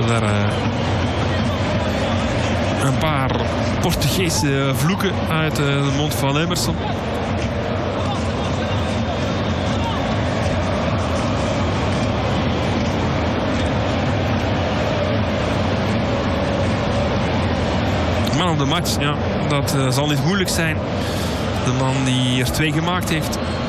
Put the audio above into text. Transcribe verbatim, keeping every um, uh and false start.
daar uh, een paar Portugese vloeken uit uh, de mond van Emerson. Man of the match, ja, dat uh, zal niet moeilijk zijn. De man die er twee gemaakt heeft.